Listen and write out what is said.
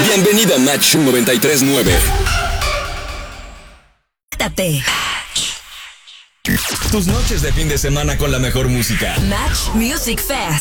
Bienvenida a Match 93.9. Date. Tus noches de fin de semana con la mejor música. Match Music Fest.